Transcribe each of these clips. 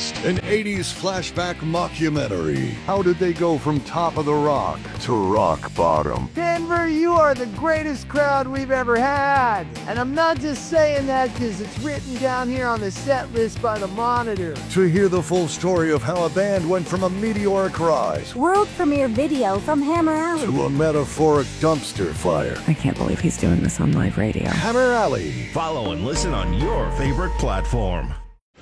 Next, an 80s flashback mockumentary. How did they go from top of the rock to rock bottom? Denver, you are the greatest crowd we've ever had. And I'm not just saying that because it's written down here on the set list by the Monitor. To hear the full story of how a band went from a meteoric rise, world premiere video from Hammer Alley, to a metaphoric dumpster fire. I can't believe he's doing this on live radio. Hammer Alley. Follow and listen on your favorite platform.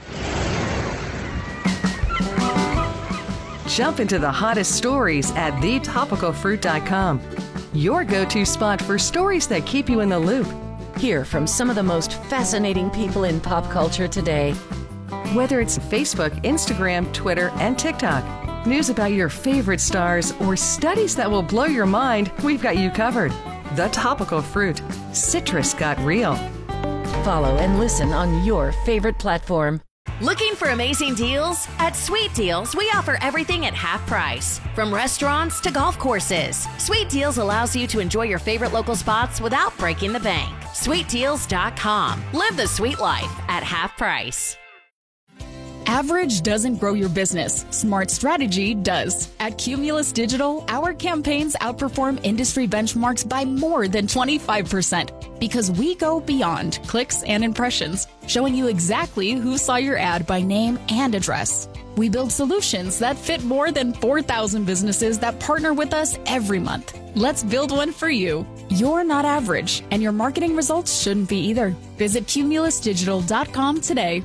Jump into the hottest stories at thetopicalfruit.com. Your go-to spot for stories that keep you in the loop. Hear from some of the most fascinating people in pop culture today. Whether it's Facebook, Instagram, Twitter, and TikTok, news about your favorite stars, or studies that will blow your mind, we've got you covered. The Topical Fruit. Citrus got real. Follow and listen on your favorite platform. Looking for amazing deals? At Sweet Deals, we offer everything at half price. From restaurants to golf courses, Sweet Deals allows you to enjoy your favorite local spots without breaking the bank. SweetDeals.com. Live the sweet life at half price. Average doesn't grow your business. Smart strategy does. At Cumulus Digital, our campaigns outperform industry benchmarks by more than 25% because we go beyond clicks and impressions, showing you exactly who saw your ad by name and address. We build solutions that fit more than 4,000 businesses that partner with us every month. Let's build one for you. You're not average, and your marketing results shouldn't be either. Visit cumulusdigital.com today.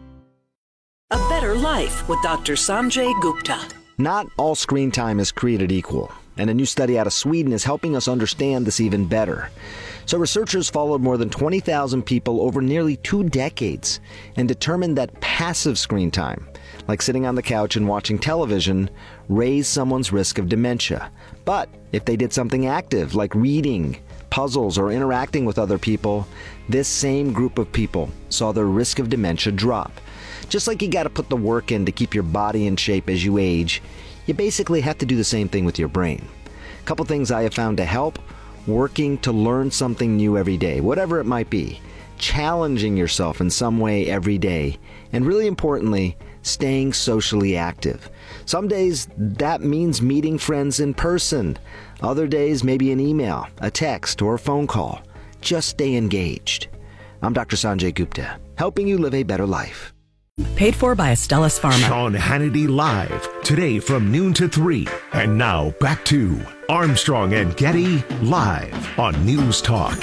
A Better Life with Dr. Sanjay Gupta. Not all screen time is created equal, and a new study out of Sweden is helping us understand this even better. So researchers followed more than 20,000 people over nearly 2 decades and determined that passive screen time, like sitting on the couch and watching television, raised someone's risk of dementia. But if they did something active, like reading, puzzles, or interacting with other people, this same group of people saw their risk of dementia drop. Just like you got to put the work in to keep your body in shape as you age, you basically have to do the same thing with your brain. A couple things I have found to help: working to learn something new every day, whatever it might be, challenging yourself in some way every day, and really importantly, staying socially active. Some days that means meeting friends in person. Other days maybe an email, a text, or a phone call. Just stay engaged. I'm Dr. Sanjay Gupta, helping you live a better life. Paid for by Astellas Pharma. Sean Hannity Live, today from noon to 3. And now back to Armstrong and Getty Live on News Talk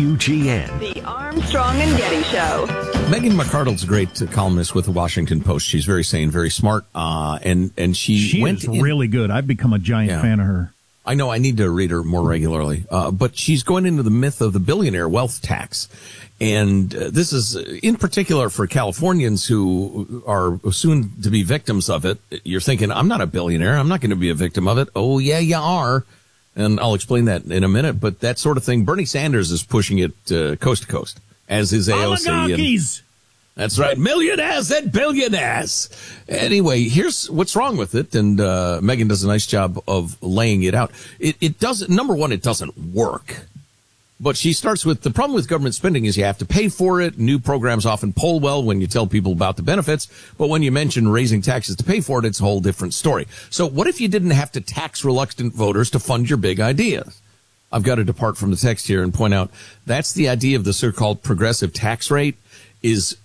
KUGN. The Armstrong and Getty Show. Megan McArdle's a great columnist with the Washington Post. She's very sane, very smart, and she went is really good. I've become a giant fan of her. I know I need to read her more regularly, but she's going into the myth of the billionaire wealth tax. And this is in particular for Californians who are soon to be victims of it. You're thinking, I'm not a billionaire. I'm not going to be a victim of it. Oh, yeah, you are. And I'll explain that in a minute. But that sort of thing, Bernie Sanders is pushing it coast to coast, as is AOC. Oligarchies. That's right. Millionaires and billionaires. Anyway, here's what's wrong with it. And Megan does a nice job of laying it out. It doesn't, number one, it doesn't work. But she starts with the problem with government spending is you have to pay for it. New programs often poll well when you tell people about the benefits. But when you mention raising taxes to pay for it, it's a whole different story. So what if you didn't have to tax reluctant voters to fund your big ideas? I've got to depart from the text here and point out that's the idea of the so-called progressive tax rate is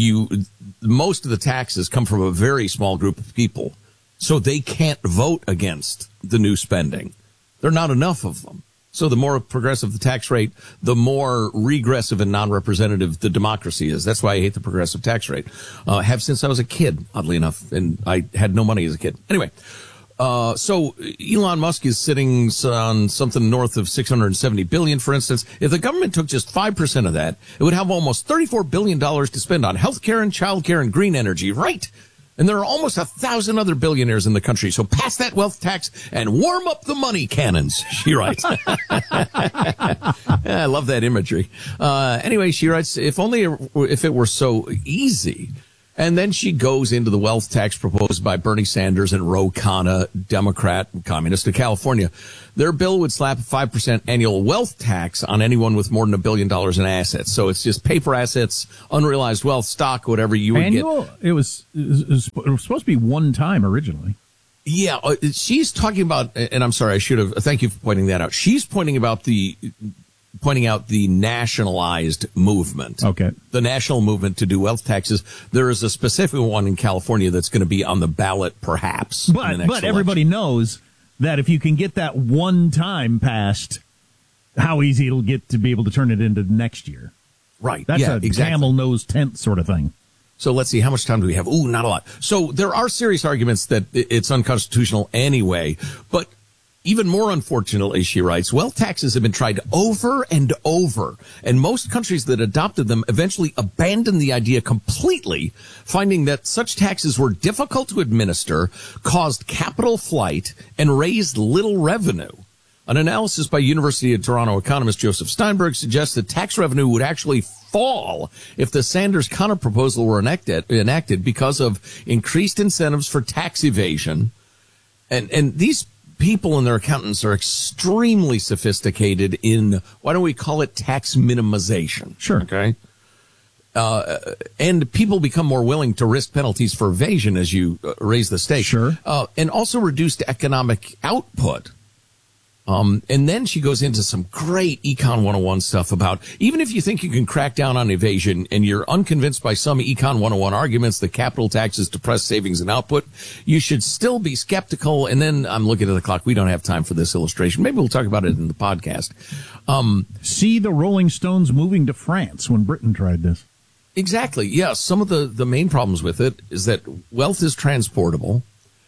most of the taxes come from a very small group of people. So they can't vote against the new spending. There are not enough of them. So the more progressive the tax rate, the more regressive and non-representative the democracy is. That's why I hate the progressive tax rate. Have since I was a kid, oddly enough, and I had no money as a kid. Anyway, so Elon Musk is sitting on something north of $670 billion, for instance. If the government took just 5% of that, it would have almost $34 billion to spend on healthcare and childcare and green energy, right? And there are almost 1,000 other billionaires in the country. So pass that wealth tax and warm up the money cannons, she writes. I love that imagery. Anyway, she writes, if it were so easy, And then she goes into the wealth tax proposed by Bernie Sanders and Ro Khanna, Democrat, Communist of California. Their bill would slap a 5% annual wealth tax on anyone with more than $1 billion in assets. So it's just paper assets, unrealized wealth, stock, whatever you would annual? Get. It was supposed to be one time originally. Yeah, she's talking about, and I'm sorry, thank you for pointing that out. She's pointing out the nationalized movement. Okay. The national movement to do wealth taxes. There is a specific one in California that's going to be on the ballot, perhaps. But everybody knows that if you can get that one time passed, how easy it'll get to be able to turn it into next year. Right. That's a camel nose tent sort of thing. So let's see, how much time do we have? Ooh, not a lot. So there are serious arguments that it's unconstitutional anyway, but even more unfortunately, she writes, wealth taxes have been tried over and over, and most countries that adopted them eventually abandoned the idea completely, finding that such taxes were difficult to administer, caused capital flight, and raised little revenue. An analysis by University of Toronto economist Joseph Steinberg suggests that tax revenue would actually fall if the Sanders-Khanna proposal were enacted because of increased incentives for tax evasion. And these people and their accountants are extremely sophisticated in, why don't we call it, tax minimization? Sure. Okay. And people become more willing to risk penalties for evasion as you raise the stakes. Sure. And also reduced economic output. And then she goes into some great Econ 101 stuff about, even if you think you can crack down on evasion and you're unconvinced by some Econ 101 arguments that capital taxes depress savings and output, you should still be skeptical. And then I'm looking at the clock. We don't have time for this illustration. Maybe we'll talk about it in the podcast. See the Rolling Stones moving to France when Britain tried this. Exactly. Yeah. Some of the main problems with it is that wealth is transportable,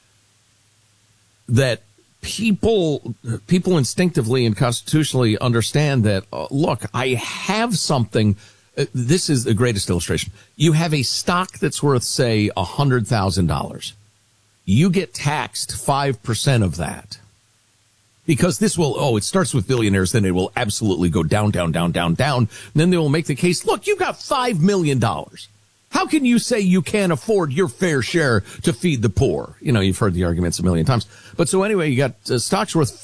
that people instinctively and constitutionally understand that, look, I have something. This is the greatest illustration. You have a stock that's worth, say, $100,000. You get taxed 5% of that. Because this will, it starts with billionaires, then it will absolutely go down, down, down, down, down. Then they will make the case, look, you got $5 million. How can you say you can't afford your fair share to feed the poor? You know, you've heard the arguments a million times. But so anyway, you got stocks worth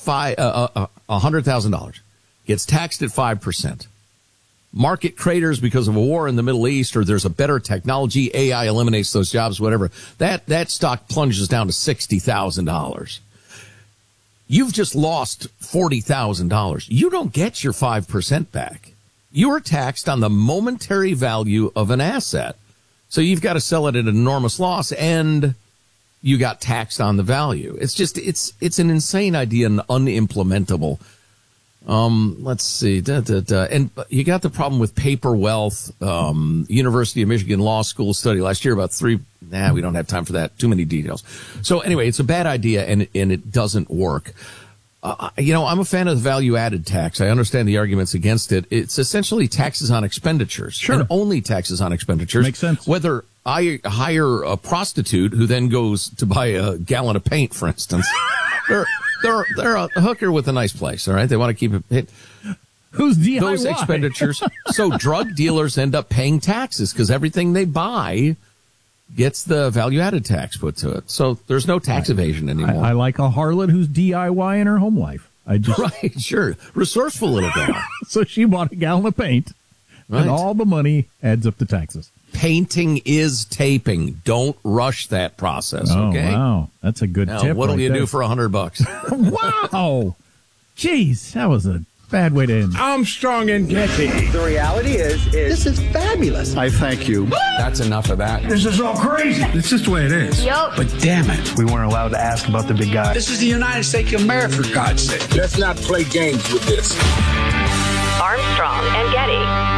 $100,000. Gets taxed at 5%. Market craters because of a war in the Middle East, or there's a better technology, AI eliminates those jobs, whatever. That stock plunges down to $60,000. You've just lost $40,000. You don't get your 5% back. You are taxed on the momentary value of an asset. So you've got to sell it at an enormous loss, and you got taxed on the value. It's just, it's an insane idea and unimplementable. Let's see. And you got the problem with paper wealth. University of Michigan Law School study last year about we don't have time for that. Too many details. So anyway, it's a bad idea, and it doesn't work. I'm a fan of the value-added tax. I understand the arguments against it. It's essentially taxes on expenditures. Sure. And only taxes on expenditures. Makes sense. Hwhether I hire a prostitute who then goes to buy a gallon of paint, for instance. They're a hooker with a nice place, all right? They want to keep it. Who's DIY? Those expenditures. So drug dealers end up paying taxes because everything they buy gets the value-added tax put to it. So there's no tax evasion anymore. I like a harlot who's DIY in her home life. Right, sure. Resourceful little gal. So she bought a gallon of paint, right, and all the money adds up to taxes. Painting is taping. Don't rush that process, okay? Wow. That's a good tip. What'll you do for $100? Wow. Jeez, that was a bad way to end. Armstrong and Getty. The reality is this is fabulous. I thank you. That's enough of that. This is all crazy. It's just the way it is. Yep. But damn it, we weren't allowed to ask about the big guy. This is the United States of America, for God's sake. Let's not play games with this. Armstrong and Getty.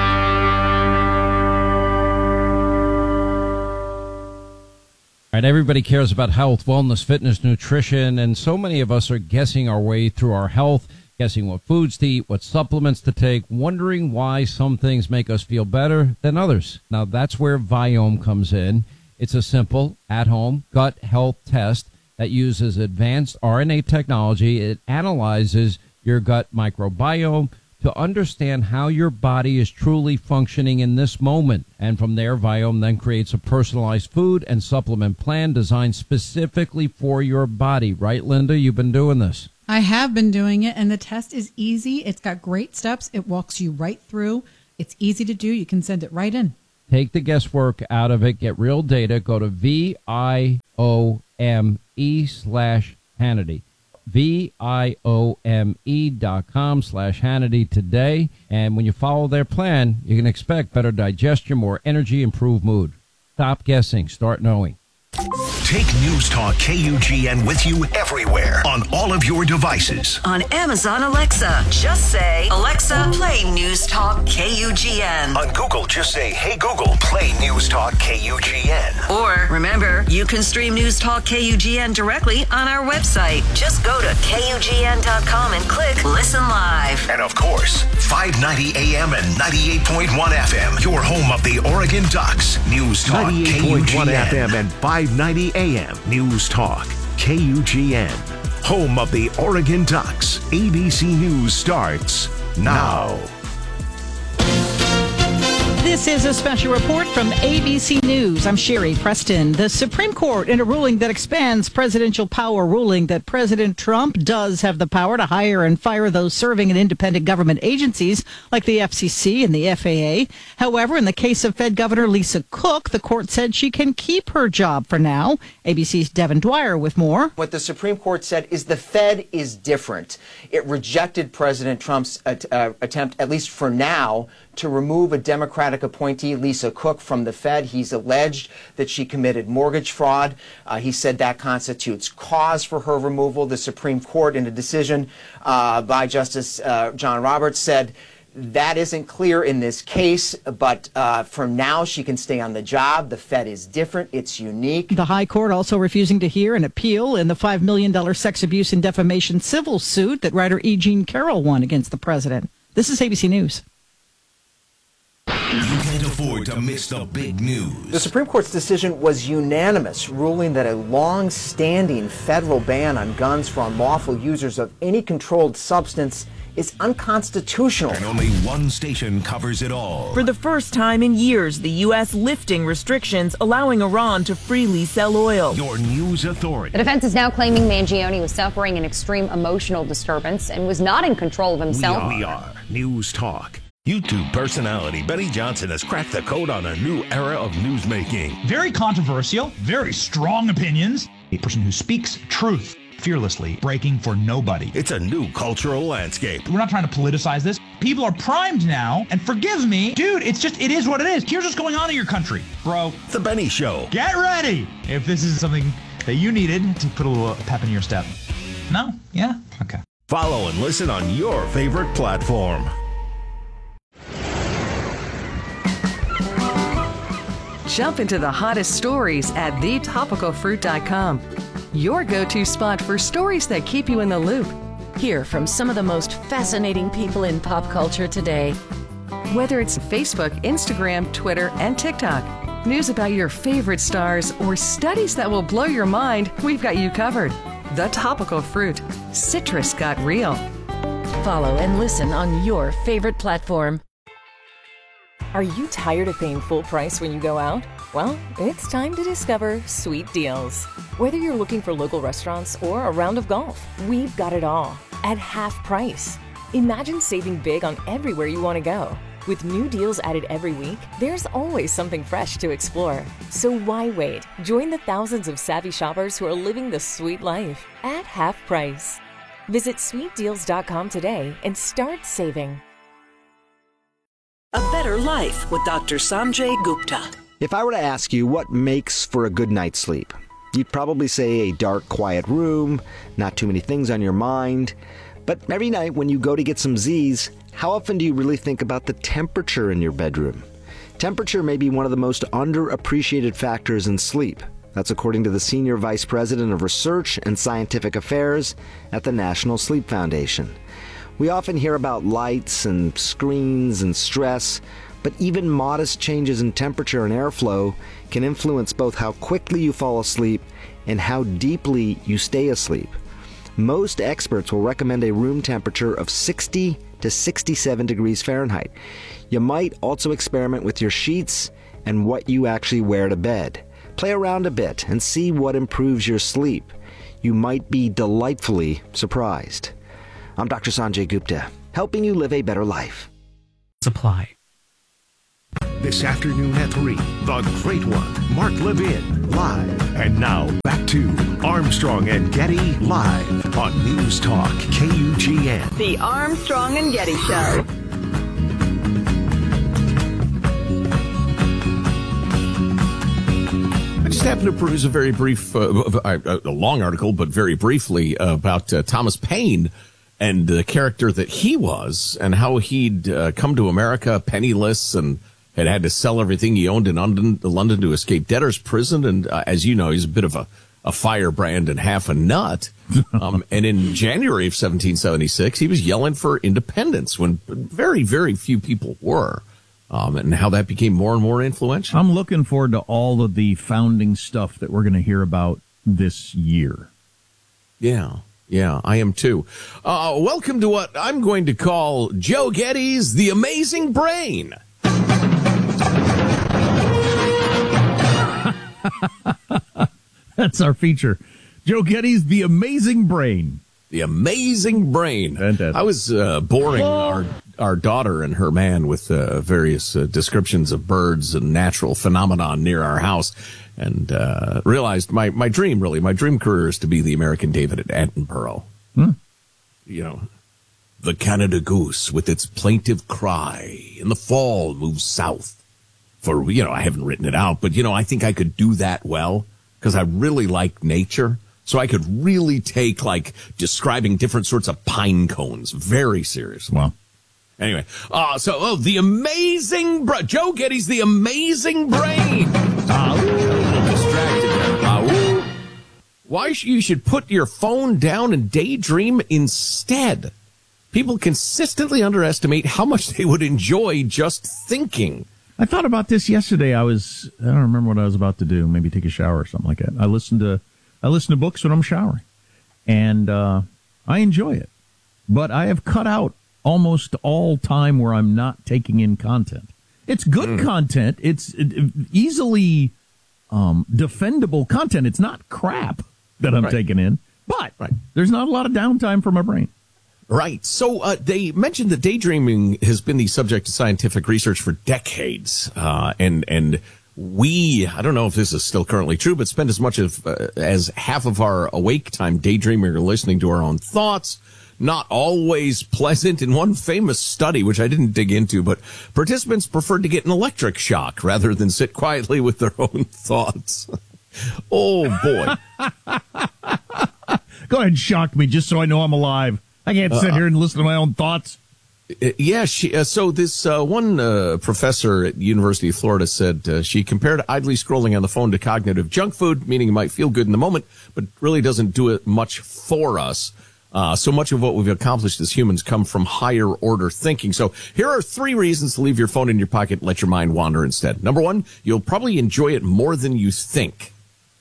All right, everybody cares about health, wellness, fitness, nutrition, and so many of us are guessing our way through our health, guessing what foods to eat, what supplements to take, wondering why some things make us feel better than others. Now, that's where Viome comes in. It's a simple, at-home gut health test that uses advanced RNA technology. It analyzes your gut microbiome, to understand how your body is truly functioning in this moment. And from there, Viome then creates a personalized food and supplement plan designed specifically for your body. Right, Linda? You've been doing this. I have been doing it, and the test is easy. It's got great steps. It walks you right through. It's easy to do. You can send it right in. Take the guesswork out of it. Get real data. Go to VIOME/Hannity. VIOME.com/Hannity today. And when you follow their plan, you can expect better digestion, more energy, improved mood. Stop guessing. Start knowing. Take News Talk KUGN with you everywhere on all of your devices. On Amazon Alexa, just say, Alexa, play News Talk KUGN. On Google, just say, hey Google, play News Talk KUGN. Or, remember, you can stream News Talk KUGN directly on our website. Just go to KUGN.com and click Listen Live. And of course, 590 AM and 98.1 FM, your home of the Oregon Ducks. News Talk 98.1 FM and 590 AM. News Talk KUGN, home of the Oregon Ducks. ABC News starts now. This is a special report from ABC News. I'm Sherry Preston. The Supreme Court, in a ruling that expands presidential power, ruling that President Trump does have the power to hire and fire those serving in independent government agencies like the FCC and the FAA. However, in the case of Fed Governor Lisa Cook, the court said she can keep her job for now. ABC's Devin Dwyer with more. What the Supreme Court said is the Fed is different. It rejected President Trump's attempt, at least for now, to remove a Democratic appointee, Lisa Cook, from the Fed. He's alleged that she committed mortgage fraud. He said that constitutes cause for her removal. The Supreme Court, in a decision by Justice John Roberts, said that isn't clear in this case, but for now she can stay on the job. The Fed is different. It's unique. The High Court also refusing to hear an appeal in the $5 million sex abuse and defamation civil suit that writer E. Jean Carroll won against the president. This is ABC News. You can't afford to miss the big news. The Supreme Court's decision was unanimous, ruling that a long-standing federal ban on guns for unlawful users of any controlled substance is unconstitutional. And only one station covers it all. For the first time in years, the U.S. lifting restrictions, allowing Iran to freely sell oil. Your news authority. The defense is now claiming Mangione was suffering an extreme emotional disturbance and was not in control of himself. We are News Talk. YouTube personality Benny Johnson has cracked the code on a new era of newsmaking. Very controversial, very strong opinions. A person who speaks truth fearlessly, breaking for nobody. It's a new cultural landscape. We're not trying to politicize this. People are primed now, and forgive me, dude, it is what it is. Here's what's going on in your country, bro. The Benny Show. Get ready if this is something that you needed to put a little pep in your step. No? Yeah? Okay. Follow and listen on your favorite platform. Jump into the hottest stories at thetopicalfruit.com. Your go-to spot for stories that keep you in the loop. Hear from some of the most fascinating people in pop culture today. Whether it's Facebook, Instagram, Twitter, and TikTok, news about your favorite stars, or studies that will blow your mind, we've got you covered. The Topical Fruit. Citrus got real. Follow and listen on your favorite platform. Are you tired of paying full price when you go out? Well, it's time to discover Sweet Deals. Whether you're looking for local restaurants or a round of golf, we've got it all at half price. Imagine saving big on everywhere you want to go. With new deals added every week, there's always something fresh to explore. So why wait? Join the thousands of savvy shoppers who are living the sweet life at half price. Visit sweetdeals.com today and start saving. A Better Life with Dr. Sanjay Gupta. If I were to ask you what makes for a good night's sleep, you'd probably say a dark, quiet room, not too many things on your mind. But every night when you go to get some Z's, how often do you really think about the temperature in your bedroom? Temperature may be one of the most underappreciated factors in sleep. That's according to the Senior Vice President of Research and Scientific Affairs at the National Sleep Foundation. We often hear about lights and screens and stress, but even modest changes in temperature and airflow can influence both how quickly you fall asleep and how deeply you stay asleep. Most experts will recommend a room temperature of 60 to 67 degrees Fahrenheit. You might also experiment with your sheets and what you actually wear to bed. Play around a bit and see what improves your sleep. You might be delightfully surprised. I'm Dr. Sanjay Gupta, helping you live a better life. Supply. This afternoon at 3, the great one, Mark Levin, live. And now back to Armstrong and Getty live on News Talk KUGN. The Armstrong and Getty Show. I just happened to peruse a very brief, a long article, but very briefly about Thomas Paine and the character that he was and how he'd come to America penniless and had to sell everything he owned in London to escape debtor's prison. And as you know, he's a bit of a firebrand and half a nut. And in January of 1776, he was yelling for independence when very, very few people were. And how that became more and more influential. I'm looking forward to all of the founding stuff that we're going to hear about this year. Yeah, I am too. Welcome to what I'm going to call Joe Getty's The Amazing Brain. That's our feature. Joe Getty's The Amazing Brain. The Amazing Brain. Fantastic. I was boring our daughter and her man with various descriptions of birds and natural phenomenon near our house, and realized my dream career is to be the American David Attenborough. You know, the Canada goose with its plaintive cry in the fall moves south. For, I haven't written it out, but, I think I could do that well because I really like nature. So I could really take, describing different sorts of pine cones very seriously. Wow. Anyway, the amazing Joe Getty's The Amazing Brain. Distracted there. Why you should put your phone down and daydream instead. People consistently underestimate how much they would enjoy just thinking. I thought about this yesterday. I don't remember what I was about to do. Maybe take a shower or something like that. I listen to books when I'm showering, and I enjoy it. But I have cut out almost all time where I'm not taking in content. It's good content. It's easily defendable content. It's not crap that I'm taking in, but there's not a lot of downtime for my brain. Right. So they mentioned that daydreaming has been the subject of scientific research for decades. And we, I don't know if this is still currently true, but spend as much as half of our awake time daydreaming or listening to our own thoughts. Not always pleasant. In one famous study, which I didn't dig into, but participants preferred to get an electric shock rather than sit quietly with their own thoughts. Oh, boy. Go ahead and shock me just so I know I'm alive. I can't sit here and listen to my own thoughts. Yeah, so this one professor at the University of Florida said she compared idly scrolling on the phone to cognitive junk food, meaning it might feel good in the moment, but really doesn't do it much for us. So much of what we've accomplished as humans come from higher order thinking. So here are 3 reasons to leave your phone in your pocket and let your mind wander instead. Number 1, you'll probably enjoy it more than you think.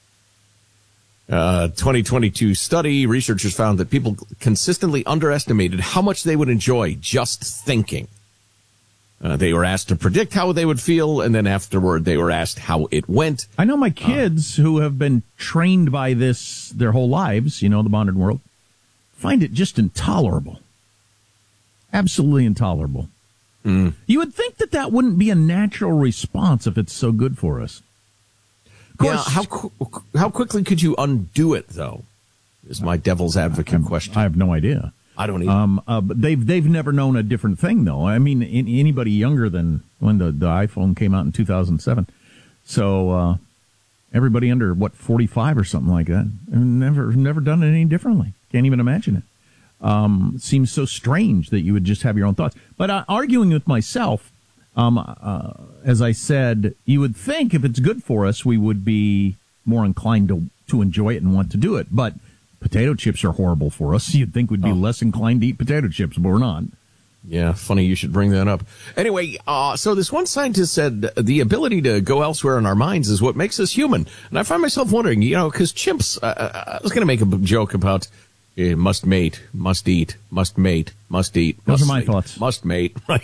2022 study, researchers found that people consistently underestimated how much they would enjoy just thinking. They were asked to predict how they would feel, and then afterward they were asked how it went. I know my kids who have been trained by this their whole lives, the bonded world, find it just intolerable. Absolutely intolerable. You would think that wouldn't be a natural response if it's so good for us. Yeah, how quickly could you undo it, though, is my devil's advocate question. I have no idea. I don't either. But they've never known a different thing, though. I mean, anybody younger than when the iPhone came out in 2007. So everybody under, 45 or something like that, never done it any differently. Can't even imagine it. It seems so strange that you would just have your own thoughts. But arguing with myself, as I said, you would think if it's good for us, we would be more inclined to enjoy it and want to do it. But potato chips are horrible for us. You'd think we'd be less inclined to eat potato chips, but we're not. Yeah, funny you should bring that up. Anyway, so this one scientist said the ability to go elsewhere in our minds is what makes us human. And I find myself wondering, because chimps, I was going to make a joke about Must mate, must eat, must mate, must eat. Those are my thoughts. Must mate, right?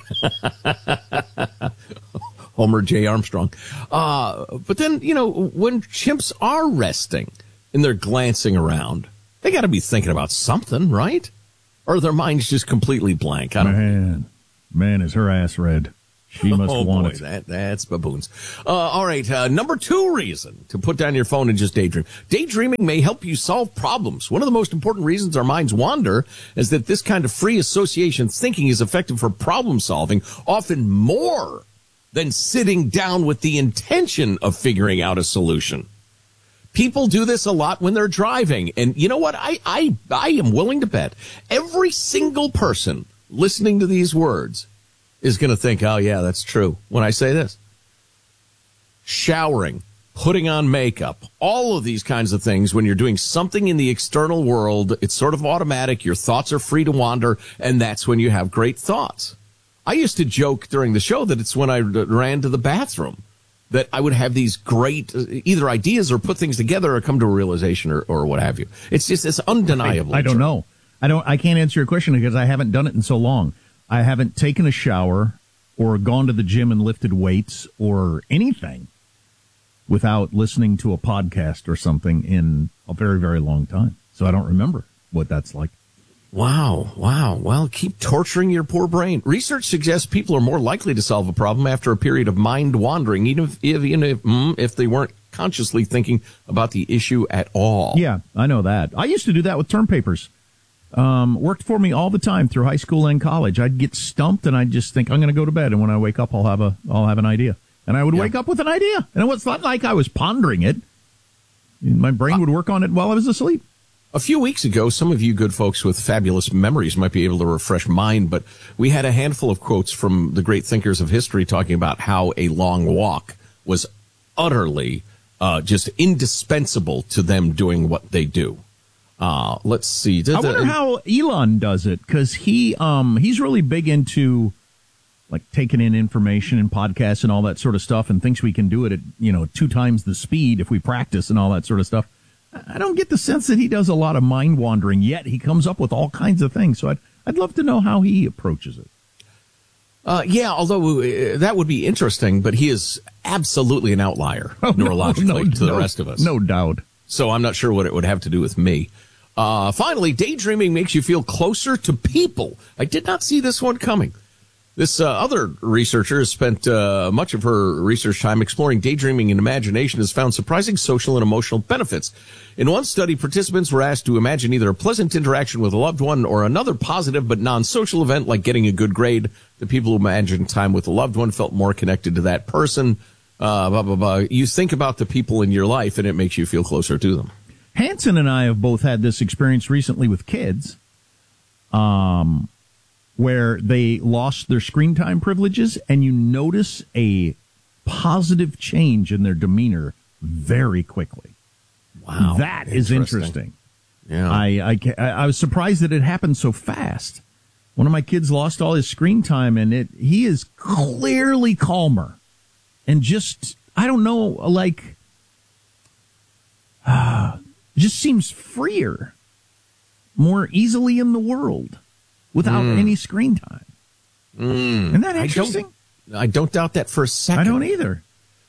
Homer J. Armstrong. But then, when chimps are resting and they're glancing around, they got to be thinking about something, right? Or their mind's just completely blank. I don't know. Man, is her ass red. She must want it. That's baboons. All right. Number 2 reason to put down your phone and just daydream. Daydreaming may help you solve problems. One of the most important reasons our minds wander is that this kind of free association thinking is effective for problem solving, often more than sitting down with the intention of figuring out a solution. People do this a lot when they're driving. And you know what? I am willing to bet every single person listening to these words is going to think, oh, yeah, that's true when I say this. Showering, putting on makeup, all of these kinds of things, when you're doing something in the external world, it's sort of automatic. Your thoughts are free to wander, and that's when you have great thoughts. I used to joke during the show that it's when I ran to the bathroom that I would have these great either ideas or put things together or come to a realization or what have you. It's just, it's undeniable. I don't know. I can't answer your question because I haven't done it in so long. I haven't taken a shower or gone to the gym and lifted weights or anything without listening to a podcast or something in a very, very long time. So I don't remember what that's like. Wow. Well, keep torturing your poor brain. Research suggests people are more likely to solve a problem after a period of mind wandering, even if they weren't consciously thinking about the issue at all. Yeah, I know that. I used to do that with term papers. Worked for me all the time through high school and college. I'd get stumped and I'd just think, I'm going to go to bed. And when I wake up, I'll have an idea. And I would wake up with an idea. And it was not like I was pondering it. My brain would work on it while I was asleep. A few weeks ago, some of you good folks with fabulous memories might be able to refresh mine, but we had a handful of quotes from the great thinkers of history talking about how a long walk was utterly just indispensable to them doing what they do. Let's see. I wonder how Elon does it, because he's really big into like taking in information and podcasts and all that sort of stuff, and thinks we can do it at 2 times the speed if we practice and all that sort of stuff. I don't get the sense that he does a lot of mind wandering, yet he comes up with all kinds of things. So I'd love to know how he approaches it. Yeah, although that would be interesting, but he is absolutely an outlier neurologically to the rest of us. No doubt. So I'm not sure what it would have to do with me. Finally, daydreaming makes you feel closer to people. I did not see this one coming. This other researcher has spent much of her research time exploring daydreaming and imagination, has found surprising social and emotional benefits. In one study, participants were asked to imagine either a pleasant interaction with a loved one or another positive but non-social event like getting a good grade. The people who imagined time with a loved one felt more connected to that person. You think about the people in your life and it makes you feel closer to them. Hanson and I have both had this experience recently with kids. Where they lost their screen time privileges, and you notice a positive change in their demeanor very quickly. Wow. That is interesting. Yeah. I was surprised that it happened so fast. One of my kids lost all his screen time, and he is clearly calmer. And just, I don't know, like, just seems freer, more easily in the world. Without any screen time. Isn't that interesting? I don't doubt that for a second. I don't either.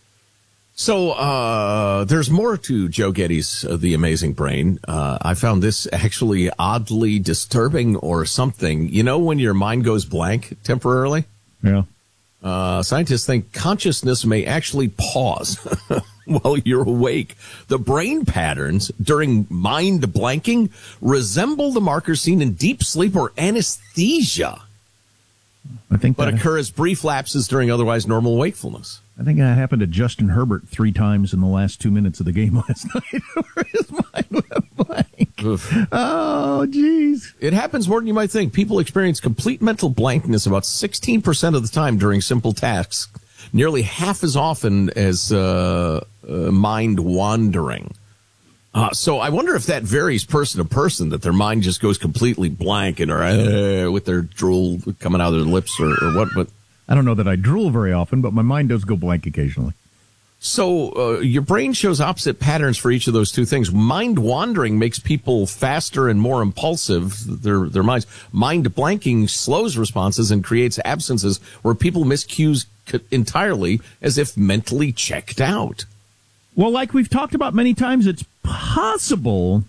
So there's more to Joe Getty's The Amazing Brain. I found this actually oddly disturbing or something. You know when your mind goes blank temporarily? Yeah. Scientists think consciousness may actually pause while you're awake. The brain patterns during mind blanking resemble the markers seen in deep sleep or anesthesia, but occur as brief lapses during otherwise normal wakefulness. I think that happened to Justin Herbert 3 times in the last 2 minutes of the game last night, where his mind went blank. Oof. Oh, jeez. It happens more than you might think. People experience complete mental blankness about 16% of the time during simple tasks, nearly half as often as mind wandering. So I wonder if that varies person to person, that their mind just goes completely blank and are with their drool coming out of their lips or what. But I don't know that I drool very often, but my mind does go blank occasionally. So your brain shows opposite patterns for each of those two things. Mind wandering makes people faster and more impulsive, their minds. Mind blanking slows responses and creates absences where people miss cues entirely as if mentally checked out. Well, like we've talked about many times, it's possible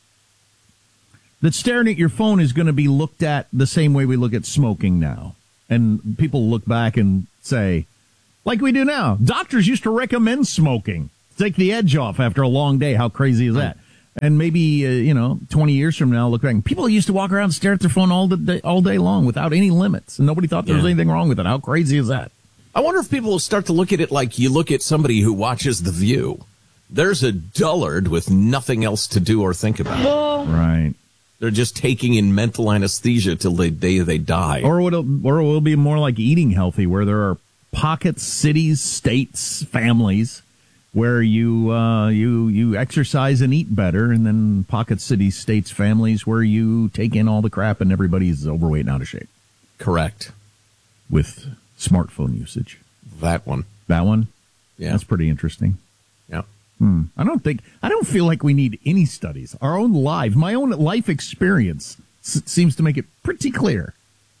that staring at your phone is going to be looked at the same way we look at smoking now. And people look back and say, like we do now, doctors used to recommend smoking. Take the edge off after a long day. How crazy is that? And maybe, 20 years from now, look back. And people used to walk around and stare at their phone all day long without any limits. And nobody thought there was anything wrong with it. How crazy is that? I wonder if people will start to look at it like you look at somebody who watches The View. There's a dullard with nothing else to do or think about. Right. They're just taking in mental anesthesia till the day they die. Or it will be more like eating healthy, where there are pockets, cities, states, families where you exercise and eat better, and then pockets, cities, states, families where you take in all the crap and everybody's overweight and out of shape. Correct. With smartphone usage. That one. Yeah. That's pretty interesting. Yeah. I don't feel like we need any studies. Our own lives, my own life experience seems to make it pretty clear.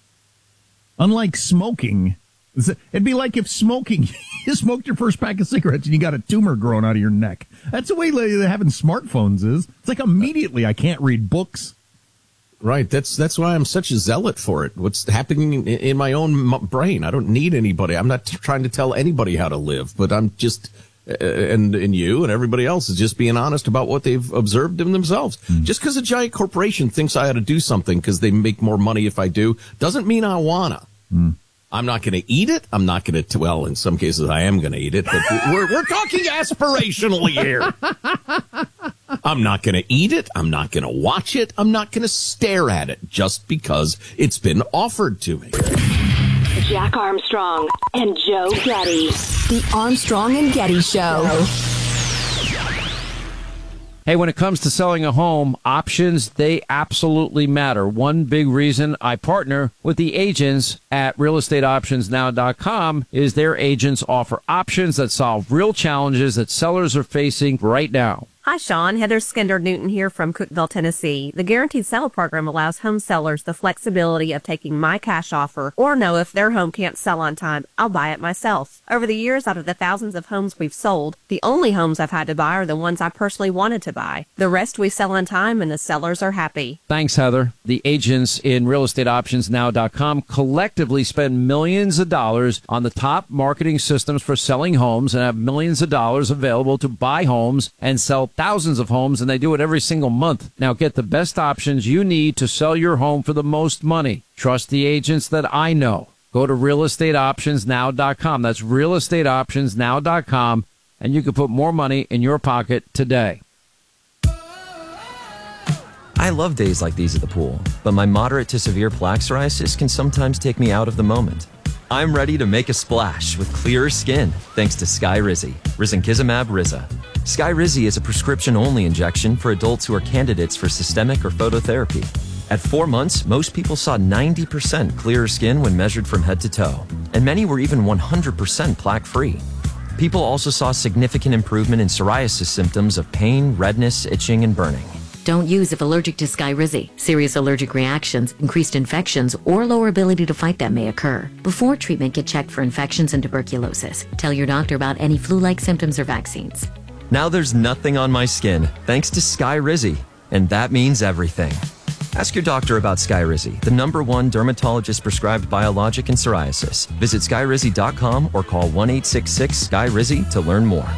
Unlike smoking, it'd be like if smoking, you smoked your first pack of cigarettes and you got a tumor growing out of your neck. That's the way having smartphones is. It's like immediately I can't read books. Right. That's why I'm such a zealot for it. What's happening in my own brain. I don't need anybody. I'm not trying to tell anybody how to live, but I'm just, and you and everybody else is just being honest about what they've observed in themselves. Just because a giant corporation thinks I ought to do something because they make more money if I do, doesn't mean I wanna. I'm not going to eat it. I'm not going to, well, in some cases I am going to eat it, but we're talking aspirationally here. I'm not going to eat it. I'm not going to watch it. I'm not going to stare at it just because it's been offered to me. Jack Armstrong and Joe Getty. The Armstrong and Getty Show. Hey, when it comes to selling a home, options, they absolutely matter. One big reason I partner with the agents at realestateoptionsnow.com is their agents offer options that solve real challenges that sellers are facing right now. Hi, Sean. Heather Skinder-Newton here from Cookeville, Tennessee. The Guaranteed Sale program allows home sellers the flexibility of taking my cash offer or know if their home can't sell on time, I'll buy it myself. Over the years, out of the thousands of homes we've sold, the only homes I've had to buy are the ones I personally wanted to buy. The rest we sell on time and the sellers are happy. Thanks, Heather. The agents in realestateoptionsnow.com collectively spend millions of dollars on the top marketing systems for selling homes and have millions of dollars available to buy homes and sell thousands of homes, and they do it every single month. Now get the best options you need to sell your home for the most money. Trust the agents that I know. Go to realestateoptionsnow.com. That's realestateoptionsnow.com, and you can put more money in your pocket today. I love days like these at the pool, but my moderate to severe plaque psoriasis can sometimes take me out of the moment. I'm ready to make a splash with clearer skin thanks to Skyrizi, risankizumab Riza. Skyrizi is a prescription-only injection for adults who are candidates for systemic or phototherapy. At 4 months, most people saw 90% clearer skin when measured from head to toe, and many were even 100% plaque-free. People also saw significant improvement in psoriasis symptoms of pain, redness, itching, and burning. Don't use if allergic to Skyrizi. Serious allergic reactions, increased infections, or lower ability to fight them may occur. Before treatment, get checked for infections and tuberculosis. Tell your doctor about any flu-like symptoms or vaccines. Now there's nothing on my skin thanks to Skyrizi, and that means everything. Ask your doctor about Skyrizi, the #1 dermatologist-prescribed biologic in psoriasis. Visit Skyrizi.com or call 1-866-SKY-RIZI to learn more.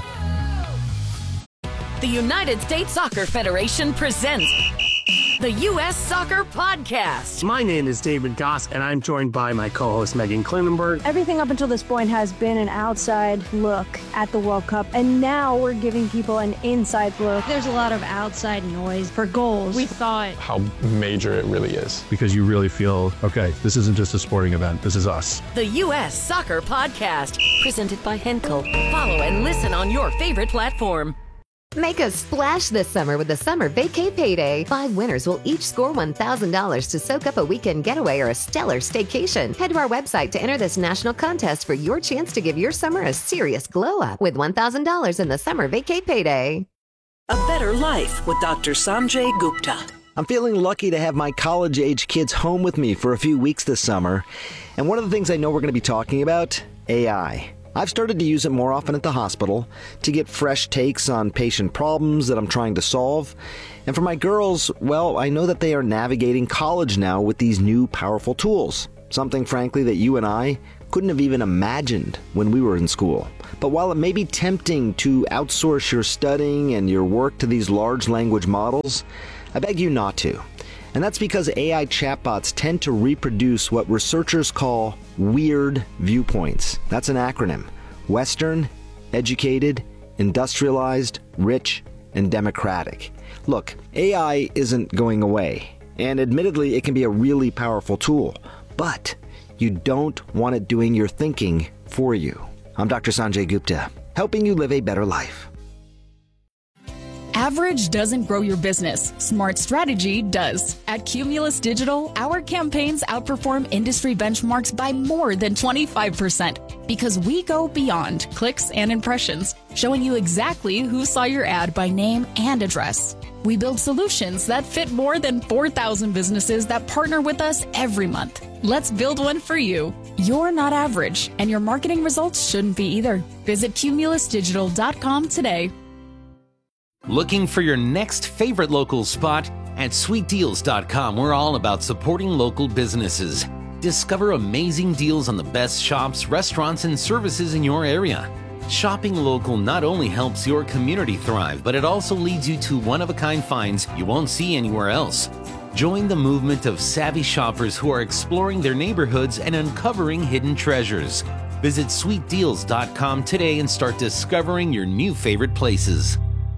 The United States Soccer Federation presents the U.S. Soccer Podcast. My name is David Goss, and I'm joined by my co-host Megan Klinenberg. Everything up until this point has been an outside look at the World Cup, and now we're giving people an inside look. There's a lot of outside noise for goals. We thought how major it really is. Because you really feel, okay, this isn't just a sporting event, this is us. The U.S. Soccer Podcast, presented by Henkel. Follow and listen on your favorite platform. Make a splash this summer with the Summer Vacay Payday. 5 winners will each score $1,000 to soak up a weekend getaway or a stellar staycation. Head to our website to enter this national contest for your chance to give your summer a serious glow-up with $1,000 in the Summer Vacay Payday. A better life with Dr. Sanjay Gupta. I'm feeling lucky to have my college-age kids home with me for a few weeks this summer. And one of the things I know we're going to be talking about, AI. I've started to use it more often at the hospital to get fresh takes on patient problems that I'm trying to solve. And for my girls, well, I know that they are navigating college now with these new powerful tools. Something, frankly, that you and I couldn't have even imagined when we were in school. But while it may be tempting to outsource your studying and your work to these large language models, I beg you not to. And that's because AI chatbots tend to reproduce what researchers call weird viewpoints. That's an acronym. Western, educated, industrialized, rich, and democratic. Look, AI isn't going away. And admittedly, it can be a really powerful tool. But you don't want it doing your thinking for you. I'm Dr. Sanjay Gupta, helping you live a better life. Average doesn't grow your business. Smart strategy does. At Cumulus Digital, our campaigns outperform industry benchmarks by more than 25% because we go beyond clicks and impressions, showing you exactly who saw your ad by name and address. We build solutions that fit more than 4,000 businesses that partner with us every month. Let's build one for you. You're not average, and your marketing results shouldn't be either. Visit cumulusdigital.com today. Looking for your next favorite local spot? At sweetdeals.com, we're all about supporting local businesses. Discover amazing deals on the best shops, restaurants, and services in your area. Shopping local not only helps your community thrive, but it also leads you to one-of-a-kind finds you won't see anywhere else. Join the movement of savvy shoppers who are exploring their neighborhoods and uncovering hidden treasures. Visit sweetdeals.com today and start discovering your new favorite places.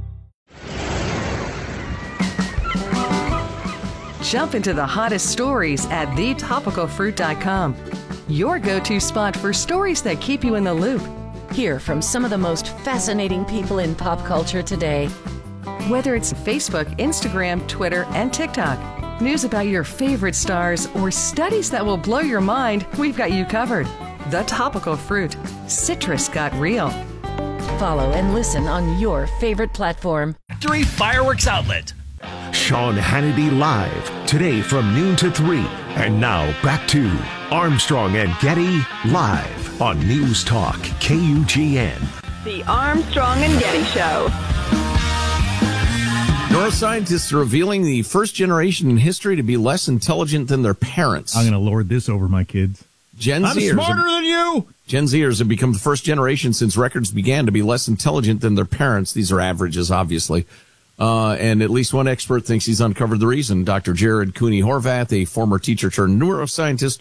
Jump into the hottest stories at thetopicalfruit.com. Your go-to spot for stories that keep you in the loop. Hear from some of the most fascinating people in pop culture today. Whether it's Facebook, Instagram, Twitter, and TikTok, news about your favorite stars, or studies that will blow your mind, we've got you covered. The Topical Fruit. Citrus got real. Follow and listen on your favorite platform. Factory Fireworks Outlet. Sean Hannity Live, today from noon to 3. And now back to Armstrong and Getty Live on News Talk KUGN. The Armstrong and Getty Show. Neuroscientists are revealing the first generation in history to be less intelligent than their parents. I'm going to lord this over my kids. I'm smarter than you! Gen Zers have become the first generation since records began to be less intelligent than their parents. These are averages, obviously. And at least one expert thinks he's uncovered the reason. Dr. Jared Cooney Horvath, a former teacher turned neuroscientist,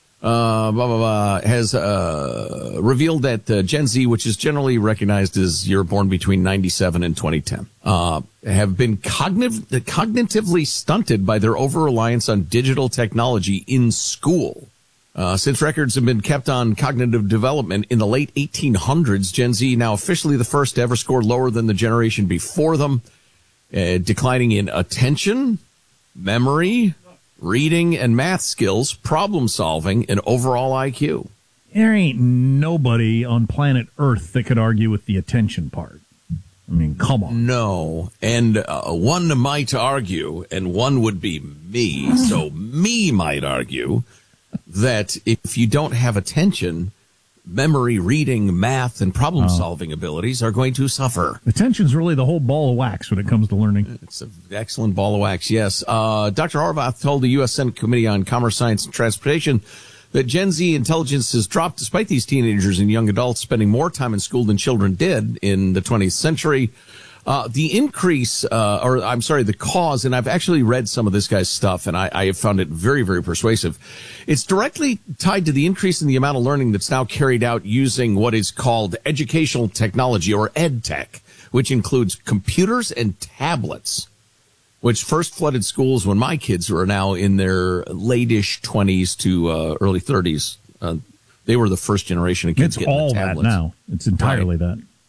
has revealed that Gen Z, which is generally recognized as you're born between 97 and 2010, have been cognitively stunted by their over-reliance on digital technology in school. Since records have been kept on cognitive development in the late 1800s, Gen Z now officially the first to ever score lower than the generation before them, declining in attention, memory, reading and math skills, problem solving, and overall IQ. There ain't nobody on planet Earth that could argue with the attention part. I mean, come on. No. And one might argue, and one would be me, so me might argue, that if you don't have attention, memory, reading, math, and problem-solving abilities are going to suffer. Attention's really the whole ball of wax when it comes to learning. It's an excellent ball of wax, yes. Dr. Horvath told the U.S. Senate Committee on Commerce, Science, and Transportation that Gen Z intelligence has dropped despite these teenagers and young adults spending more time in school than children did in the 20th century. The increase, the cause, and I've actually read some of this guy's stuff, and I have found it very, very persuasive. It's directly tied to the increase in the amount of learning that's now carried out using what is called educational technology, or EdTech, which includes computers and tablets, which first flooded schools when my kids were now in their late-ish 20s to early 30s. They were the first generation of kids getting the tablets. It's all that now. It's entirely that.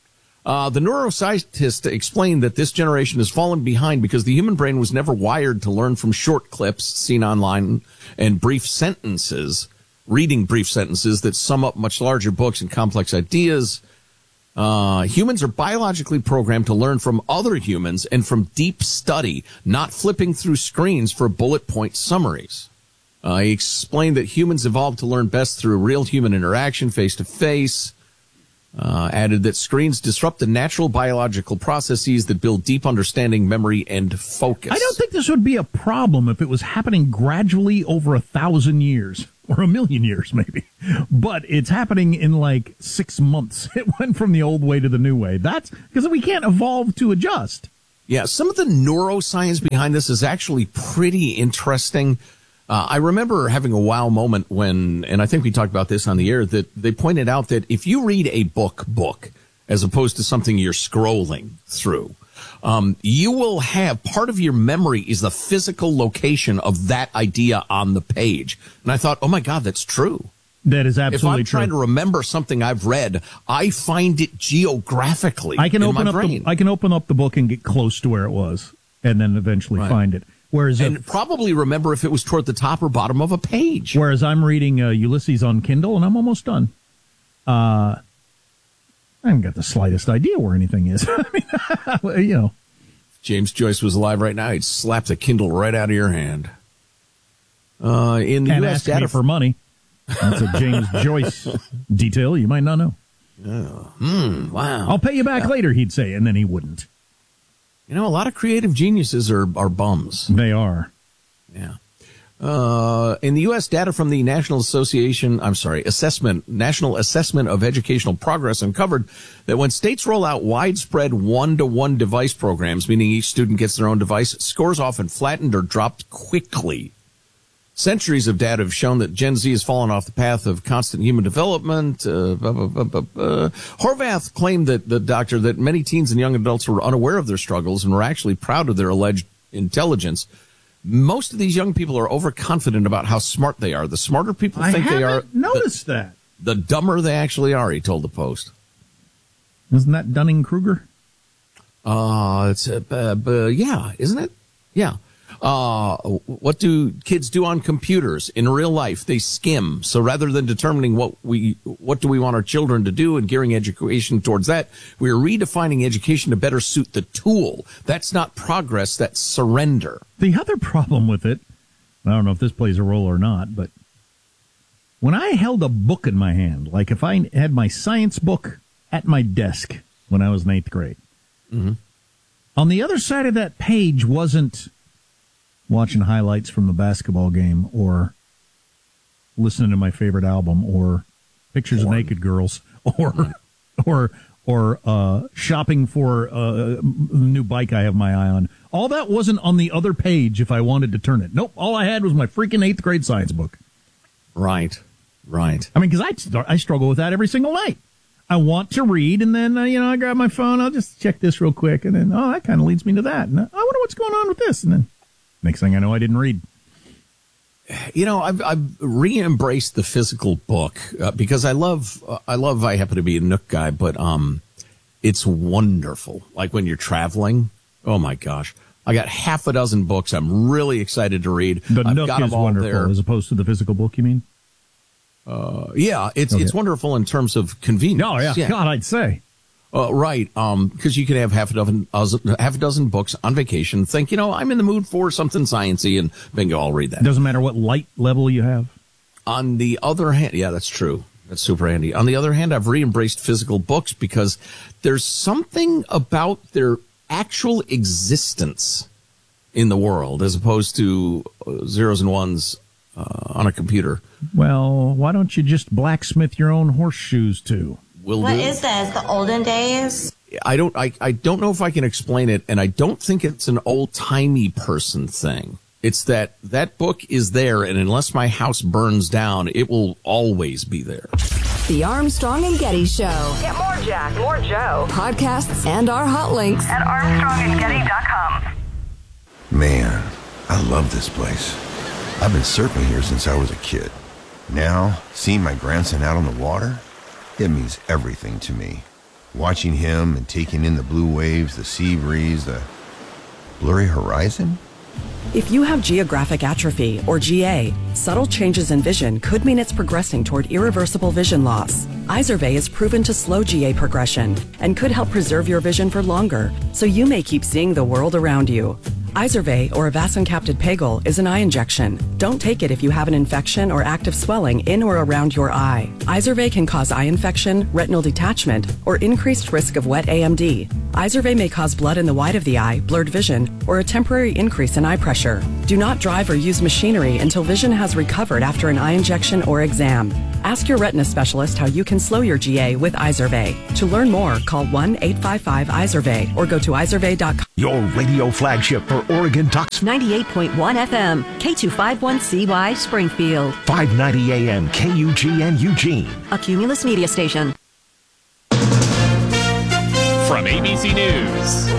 The neuroscientist explained that this generation has fallen behind because the human brain was never wired to learn from short clips seen online and brief sentences, reading brief sentences that sum up much larger books and complex ideas. Humans are biologically programmed to learn from other humans and from deep study, not flipping through screens for bullet point summaries. He explained that humans evolved to learn best through real human interaction, face to face. Added that screens disrupt the natural biological processes that build deep understanding, memory, and focus. I don't think this would be a problem if it was happening gradually over 1,000 years. Or 1,000,000 years, maybe. But it's happening in like 6 months. It went from the old way to the new way. That's because we can't evolve to adjust. Yeah, some of the neuroscience behind this is actually pretty interesting. I remember having a wow moment when, and I think we talked about this on the air, that they pointed out that if you read a book, as opposed to something you're scrolling through, you will have part of your memory is the physical location of that idea on the page. And I thought, oh my God, that's true. That is absolutely true. If I'm trying to remember something I've read, I find it geographically in my brain. I can open up the book and get close to where it was, and then eventually find it. Whereas probably remember if it was toward the top or bottom of a page. Whereas I'm reading Ulysses on Kindle, and I'm almost done. I haven't got the slightest idea where anything is. I mean, If James Joyce was alive right now, he'd slap the Kindle right out of your hand. In the and U.S. ask data me for money. That's a James Joyce detail you might not know. Wow. I'll pay you back later, he'd say, and then he wouldn't. A lot of creative geniuses are bums. They are. Yeah. In the U.S., data from the National Assessment of Educational Progress uncovered that when states roll out widespread one-to-one device programs, meaning each student gets their own device, scores often flattened or dropped quickly. Centuries of data have shown that Gen Z has fallen off the path of constant human development. Horvath claimed the doctor that many teens and young adults were unaware of their struggles and were actually proud of their alleged intelligence. Most of these young people are overconfident about how smart they are. The smarter people think they are, noticed that. The dumber they actually are, he told the Post. Isn't that Dunning-Kruger? Yeah, isn't it? Yeah. What do kids do on computers in real life? They skim. So rather than determining what do we want our children to do and gearing education towards that, we are redefining education to better suit the tool. That's not progress. That's surrender. The other problem with it, I don't know if this plays a role or not, but when I held a book in my hand, like if I had my science book at my desk when I was in 8th grade, on the other side of that page wasn't watching highlights from the basketball game or listening to my favorite album or pictures of naked girls or shopping for a new bike I have my eye on. All that wasn't on the other page if I wanted to turn it. Nope. All I had was my freaking 8th grade science book. Right. I mean, because I struggle with that every single night. I want to read, and then, I grab my phone, I'll just check this real quick, and then, that kind of leads me to that. And I wonder what's going on with this, and then next thing I know, I didn't read. I've re-embraced the physical book because I happen to be a Nook guy, but it's wonderful. Like when you're traveling, oh my gosh. I got half a dozen books I'm really excited to read. The Nook is wonderful there. As opposed to the physical book, you mean? Yeah, it's wonderful in terms of convenience. Oh, yeah. God, I'd say. Right, because you can have half a dozen books on vacation. Think, I'm in the mood for something sciencey, and bingo, I'll read that. Doesn't matter what light level you have. On the other hand, yeah, that's true. That's super handy. On the other hand, I've re-embraced physical books because there's something about their actual existence in the world as opposed to zeros and ones on a computer. Well, why don't you just blacksmith your own horseshoes too? What is this? The olden days? I don't know if I can explain it, and I don't think it's an old-timey person thing. It's that book is there, and unless my house burns down, it will always be there. The Armstrong and Getty Show. Get more Jack, more Joe. Podcasts and our hot links at ArmstrongandGetty.com. Man, I love this place. I've been surfing here since I was a kid. Now, seeing my grandson out on the water, it means everything to me. Watching him and taking in the blue waves, the sea breeze, the blurry horizon? If you have geographic atrophy, or GA, subtle changes in vision could mean it's progressing toward irreversible vision loss. Izervay is proven to slow GA progression and could help preserve your vision for longer, so you may keep seeing the world around you. Izervay, or avacincaptad pegol, is an eye injection. Don't take it if you have an infection or active swelling in or around your eye. Izervay can cause eye infection, retinal detachment, or increased risk of wet AMD. Izervay may cause blood in the white of the eye, blurred vision, or a temporary increase in eye pressure. Do not drive or use machinery until vision has recovered after an eye injection or exam. Ask your retina specialist how you can slow your GA with Izervay. To learn more, call 1-855-IZERVAY or go to izervay.com. Your radio flagship for Oregon Ducks. 98.1 FM, K251CY Springfield. 590 AM, KUGN Eugene. A Cumulus media station. From ABC News,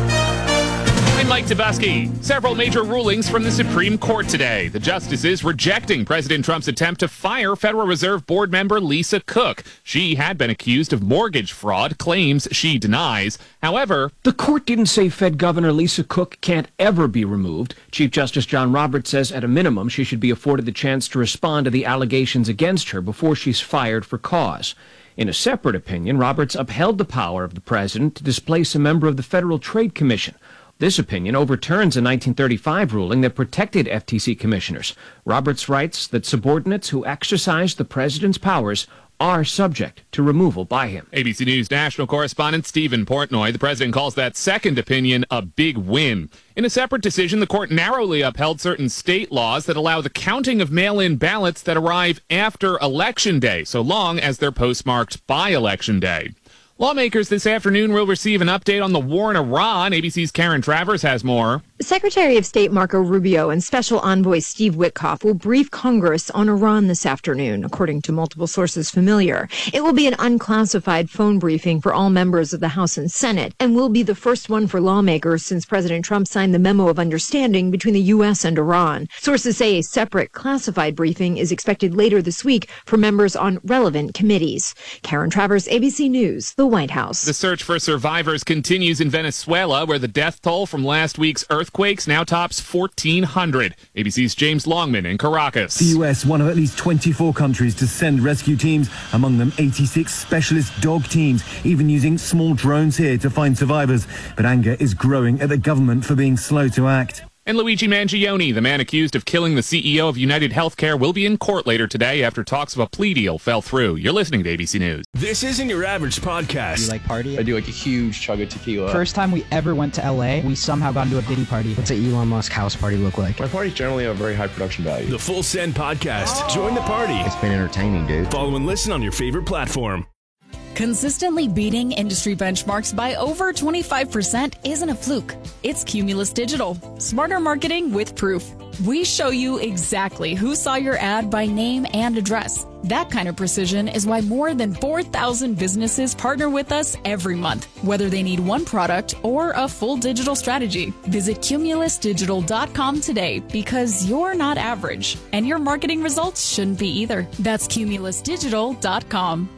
I'm Mike Tabusky. Several major rulings from the Supreme Court today. The justices rejecting President Trump's attempt to fire Federal Reserve Board member Lisa Cook. She had been accused of mortgage fraud, claims she denies. However, the court didn't say Fed Governor Lisa Cook can't ever be removed. Chief Justice John Roberts says at a minimum she should be afforded the chance to respond to the allegations against her before she's fired for cause. In a separate opinion, Roberts upheld the power of the president to displace a member of the Federal Trade Commission. This opinion overturns a 1935 ruling that protected FTC commissioners. Roberts writes that subordinates who exercise the president's powers are subject to removal by him. ABC News national correspondent Stephen Portnoy. The president calls that second opinion a big win. In a separate decision, the court narrowly upheld certain state laws that allow the counting of mail-in ballots that arrive after Election Day, so long as they're postmarked by Election Day. Lawmakers this afternoon will receive an update on the war in Iran. ABC's Karen Travers has more. Secretary of State Marco Rubio and Special Envoy Steve Witkoff will brief Congress on Iran this afternoon, according to multiple sources familiar. It will be an unclassified phone briefing for all members of the House and Senate, and will be the first one for lawmakers since President Trump signed the memo of understanding between the U.S. and Iran. Sources say a separate classified briefing is expected later this week for members on relevant committees. Karen Travers, ABC News, the White House. The search for survivors continues in Venezuela, where the death toll from last week's earthquakes now tops 1,400. ABC's James Longman in Caracas. The U.S., one of at least 24 countries to send rescue teams, among them 86 specialist dog teams, even using small drones here to find survivors. But anger is growing at the government for being slow to act. And Luigi Mangione, the man accused of killing the CEO of United Healthcare, will be in court later today after talks of a plea deal fell through. You're listening to ABC News. This isn't your average podcast. Do you like party? I do like a huge chug of tequila. First time we ever went to LA, we somehow got into a Diddy party. What's an Elon Musk house party look like? My parties generally have very high production value. The Full Send Podcast. Join the party. It's been entertaining, dude. Follow and listen on your favorite platform. Consistently beating industry benchmarks by over 25% isn't a fluke. It's Cumulus Digital. Smarter marketing with proof. We show you exactly who saw your ad by name and address. That kind of precision is why more than 4,000 businesses partner with us every month, whether they need one product or a full digital strategy. Visit cumulusdigital.com today because you're not average, and your marketing results shouldn't be either. That's cumulusdigital.com.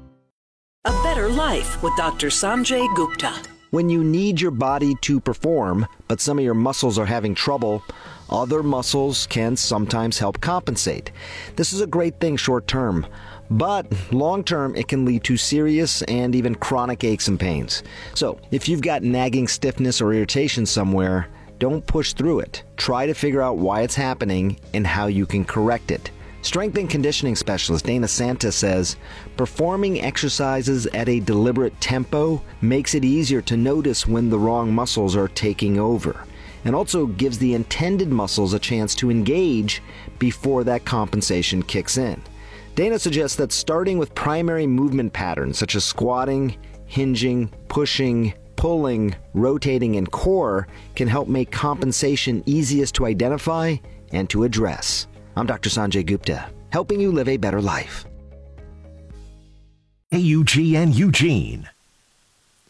A Better Life with Dr. Sanjay Gupta. When you need your body to perform, but some of your muscles are having trouble, other muscles can sometimes help compensate. This is a great thing short term, but long term it can lead to serious and even chronic aches and pains. So if you've got nagging stiffness or irritation somewhere, don't push through it. Try to figure out why it's happening and how you can correct it. Strength and conditioning specialist Dana Santa says, performing exercises at a deliberate tempo makes it easier to notice when the wrong muscles are taking over, and also gives the intended muscles a chance to engage before that compensation kicks in. Dana suggests that starting with primary movement patterns such as squatting, hinging, pushing, pulling, rotating, and core can help make compensation easiest to identify and to address. I'm Dr. Sanjay Gupta, helping you live a better life. KUGN Eugene.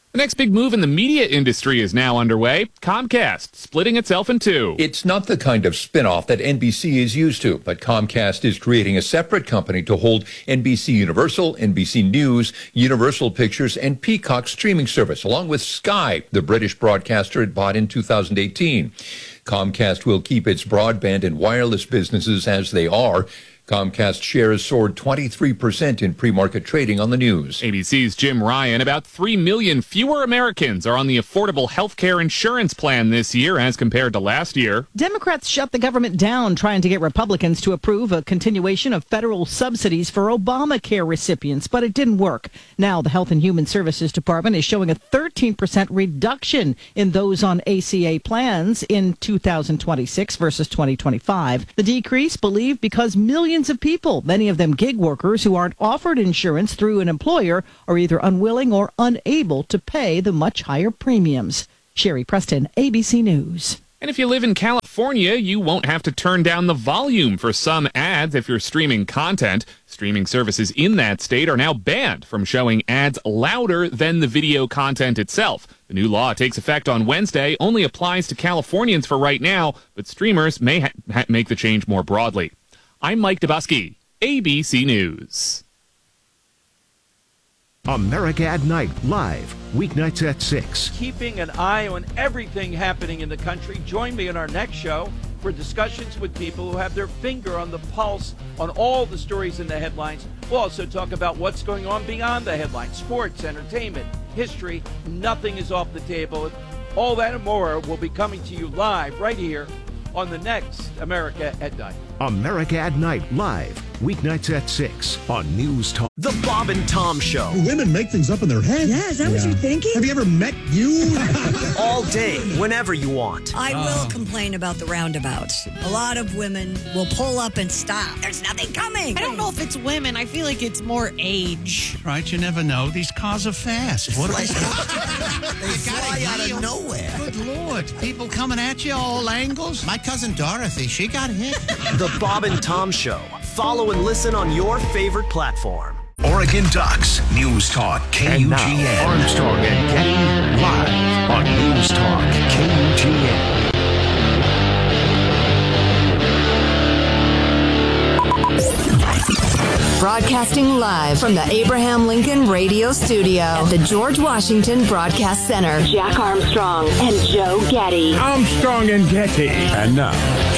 The next big move in the media industry is now underway. Comcast splitting itself in two. It's not the kind of spinoff that NBC is used to, but Comcast is creating a separate company to hold NBC Universal, NBC News, Universal Pictures, and Peacock streaming service, along with Sky, the British broadcaster it bought in 2018. Comcast will keep its broadband and wireless businesses as they are. Comcast shares soared 23% in pre-market trading on the news. ABC's Jim Ryan. About 3 million fewer Americans are on the Affordable Health Care Insurance Plan this year as compared to last year. Democrats shut the government down trying to get Republicans to approve a continuation of federal subsidies for Obamacare recipients, but it didn't work. Now the Health and Human Services Department is showing a 13% reduction in those on ACA plans in 2026 versus 2025. The decrease believed because millions of people, many of them gig workers who aren't offered insurance through an employer, are either unwilling or unable to pay the much higher premiums. Sherry Preston, ABC News. And if you live in California, you won't have to turn down the volume for some ads if you're streaming content. Streaming services in that state are now banned from showing ads louder than the video content itself. The new law takes effect on Wednesday, only applies to Californians for right now, but streamers may make the change more broadly. I'm Mike Dubusky, ABC News. America at Night, live, weeknights at 6. Keeping an eye on everything happening in the country. Join me in our next show for discussions with people who have their finger on the pulse on all the stories in the headlines. We'll also talk about what's going on beyond the headlines, sports, entertainment, history. Nothing is off the table. All that and more will be coming to you live right here on the next America at Night. America at Night, live, weeknights at 6 on News Talk. The Bob and Tom Show. Do women make things up in their head? Yeah, is that what you're thinking? Have you ever met you? All day, whenever you want. I will complain about the roundabouts. A lot of women will pull up and stop. There's nothing coming. I don't know if it's women. I feel like it's more age. Right, you never know. These cars are fast. What are they? They fly out of nowhere. Good Lord. People coming at you all angles. My cousin Dorothy, she got hit. The Bob and Tom Show. Follow and listen on your favorite platform. Oregon Ducks, News Talk, KUGN. And now, Armstrong and Getty, live on News Talk, KUGN. Broadcasting live from the Abraham Lincoln Radio Studio at the George Washington Broadcast Center. Jack Armstrong and Joe Getty. Armstrong and Getty. And now,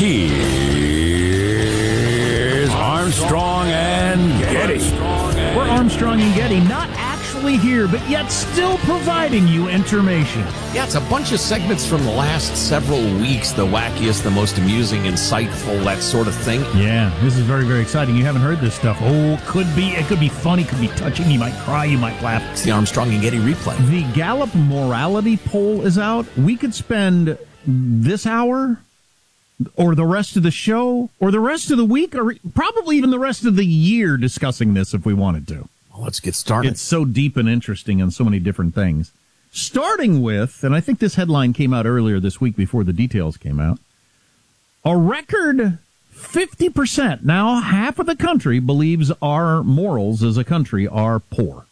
here's Armstrong and Getty. We're Armstrong and Getty, not actually here, but yet still providing you information. Yeah, it's a bunch of segments from the last several weeks. The wackiest, the most amusing, insightful, that sort of thing. Yeah, this is very, very exciting. You haven't heard this stuff. Oh, it could be funny, could be touching. You might cry, you might laugh. It's the Armstrong and Getty replay. The Gallup morality poll is out. We could spend this hour or the rest of the show or the rest of the week or probably even the rest of the year discussing this if we wanted to. Well, let's get started. It's so deep and interesting on so many different things. Starting with, and I think this headline came out earlier this week before the details came out, a record 50%, now half of the country, believes our morals as a country are poor.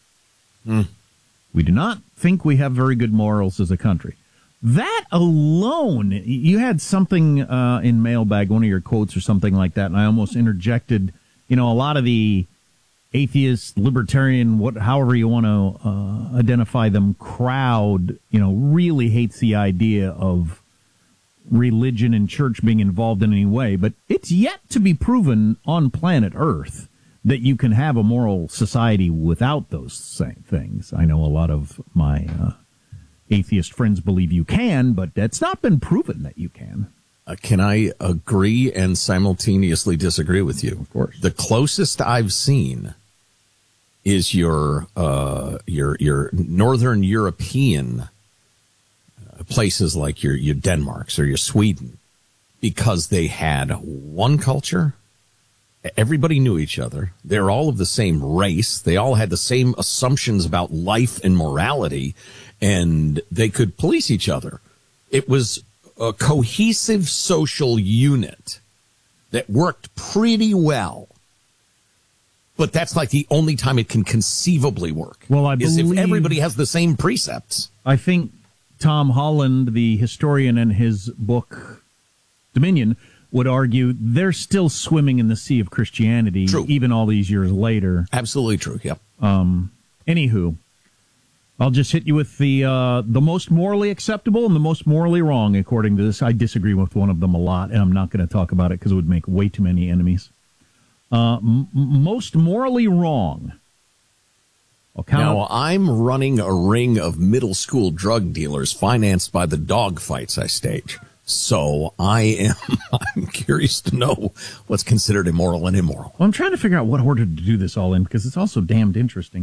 We do not think we have very good morals as a country. That alone, you had something in mailbag, one of your quotes or something like that, and I almost interjected, a lot of the atheist, libertarian, however you want to identify them, crowd, really hates the idea of religion and church being involved in any way. But it's yet to be proven on planet Earth that you can have a moral society without those same things. I know a lot of my atheist friends believe you can, but that's not been proven that you can. Can I agree and simultaneously disagree with you? Of course. The closest I've seen is your Northern European places like your Denmarks or your Sweden, because they had one culture. Everybody knew each other. They're all of the same race. They all had the same assumptions about life and morality, and they could police each other. It was a cohesive social unit that worked pretty well. But that's like the only time it can conceivably work. Well, I is believe if everybody has the same precepts. I think Tom Holland, the historian, in his book Dominion, would argue they're still swimming in the sea of Christianity, True. even all these years later. Absolutely true. Yep. Anywho, I'll just hit you with the most morally acceptable and the most morally wrong, according to this. I disagree with one of them a lot, and I'm not going to talk about it because it would make way too many enemies. Most morally wrong. Now, I'm running a ring of middle school drug dealers financed by the dog fights I stage. So I'm curious to know what's considered immoral and immoral. Well, I'm trying to figure out what order to do this all in because it's also damned interesting.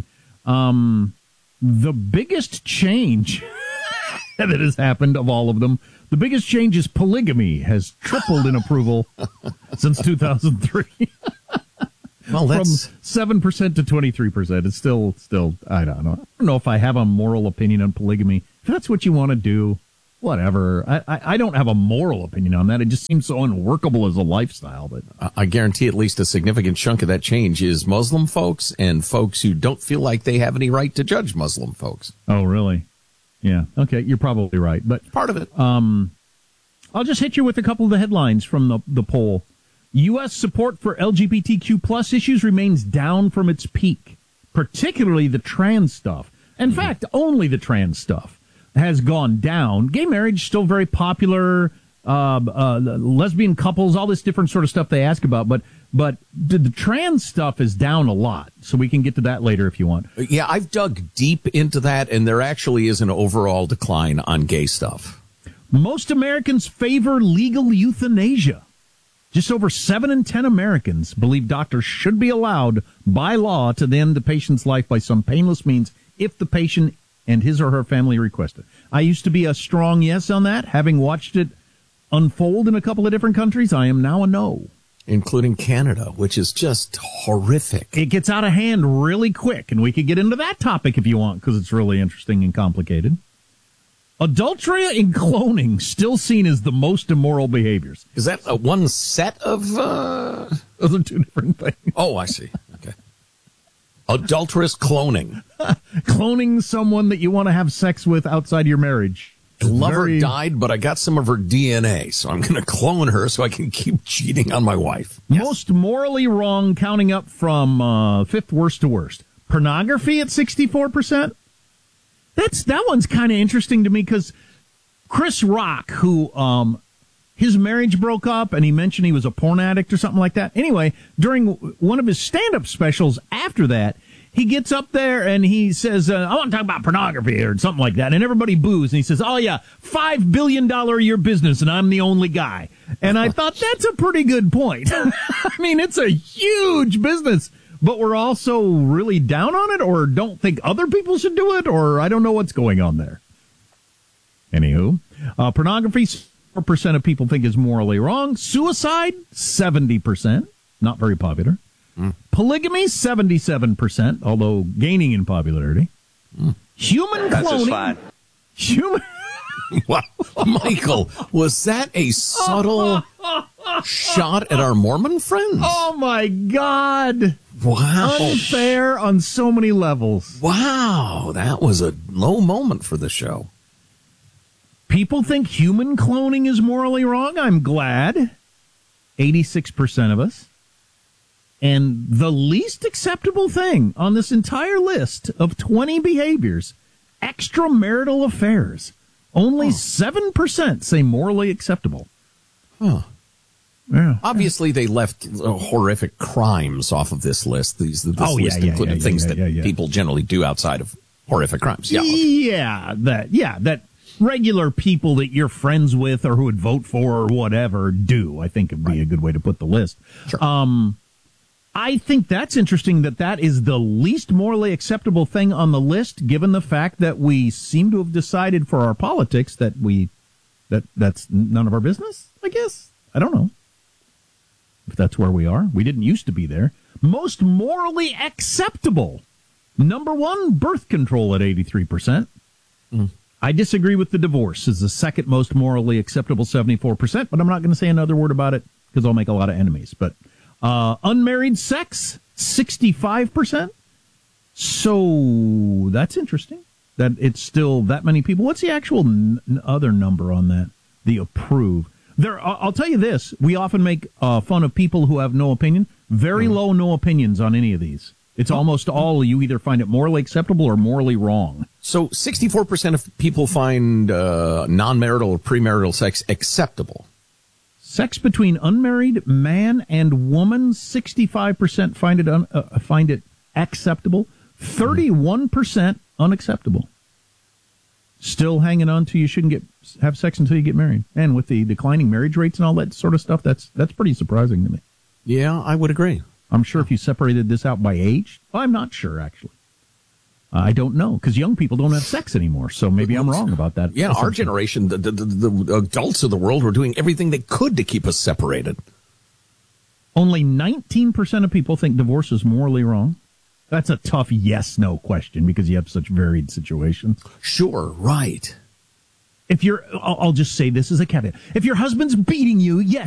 The biggest change that has happened of all of them, the biggest change is polygamy has tripled in approval since 2003. Well, that's from 7% to 23%. It's still, I don't know. I don't know if I have a moral opinion on polygamy. If that's what you want to do, whatever. I don't have a moral opinion on that. It just seems so unworkable as a lifestyle. But I guarantee at least a significant chunk of that change is Muslim folks and folks who don't feel like they have any right to judge Muslim folks. Oh, really? Yeah. Okay, you're probably right. But part of it. I'll just hit you with a couple of the headlines from the poll. U.S. support for LGBTQ plus issues remains down from its peak, particularly the trans stuff. In fact, only the trans stuff has gone down. Gay marriage still very popular. Lesbian couples, all this different sort of stuff they ask about, but the trans stuff is down a lot. So we can get to that later if you want. Yeah, I've dug deep into that, and there actually is an overall decline on gay stuff. Most Americans favor legal euthanasia. Just over 7 in 10 Americans believe doctors should be allowed by law to end the patient's life by some painless means if the patient and his or her family request it. I used to be a strong yes on that. Having watched it unfold in a couple of different countries, I am now a no. Including Canada, which is just horrific. It gets out of hand really quick, and we could get into that topic if you want, because it's really interesting and complicated. Adultery and cloning still seen as the most immoral behaviors. Is that one set of... Those are two different things. Oh, I see. Okay. Adulterous cloning. Cloning someone that you want to have sex with outside your marriage. Lover died, but I got some of her DNA, so I'm going to clone her so I can keep cheating on my wife. Yes. Most morally wrong, counting up from fifth worst to worst. Pornography at 64%. That one's kind of interesting to me because Chris Rock, who his marriage broke up and he mentioned he was a porn addict or something like that. Anyway, during one of his stand-up specials after that, he gets up there and he says, I want to talk about pornography or something like that. And everybody boos. And he says, oh, yeah, $5 billion a year business and I'm the only guy. And I thought that's a pretty good point. I mean, it's a huge business. But we're also really down on it or don't think other people should do it, or I don't know what's going on there. Anywho, pornography, 4% of people think is morally wrong. Suicide, 70%. Not very popular. Polygamy, 77%, although gaining in popularity. Human That's cloning. just fine. Human. Wow. Michael, was that a subtle shot at our Mormon friends? Oh, my God. Wow. Unfair on so many levels. Wow. That was a low moment for the show. People think human cloning is morally wrong. I'm glad. 86% of us. And the least acceptable thing on this entire list of 20 behaviors, extramarital affairs. Only 7% say morally acceptable. Huh. Yeah. Obviously, they left horrific crimes off of this list. This list included things that people generally do outside of horrific crimes. Yeah, that regular people that you're friends with or who would vote for or whatever do, I think would be a good way to put the list. Sure. I think that's interesting that is the least morally acceptable thing on the list, given the fact that we seem to have decided for our politics that that's none of our business, I guess. I don't know if that's where we are. We didn't used to be there. Most morally acceptable. Number one, birth control at 83%. I disagree with the divorce is the second most morally acceptable, 74%, but I'm not going to say another word about it because I'll make a lot of enemies. But unmarried sex, 65%? So that's interesting that it's still that many people. What's the actual other number on that? The approve. I'll tell you this. We often make fun of people who have no opinion. Very low no opinions on any of these. It's almost all you either find it morally acceptable or morally wrong. So 64% of people find non-marital or premarital sex acceptable. Sex between unmarried man and woman, 65% find it acceptable. 31% unacceptable. Still hanging on to you shouldn't have sex until you get married. And with the declining marriage rates and all that sort of stuff, that's pretty surprising to me. Yeah, I would agree. I'm sure if you separated this out by age, I'm not sure, actually. I don't know, because young people don't have sex anymore, so maybe I'm wrong about that. Yeah, our generation, the adults of the world were doing everything they could to keep us separated. Only 19% of people think divorce is morally wrong. That's a tough yes-no question, because you have such varied situations. Sure, right. I'll just say this as a caveat. If your husband's beating you, yes,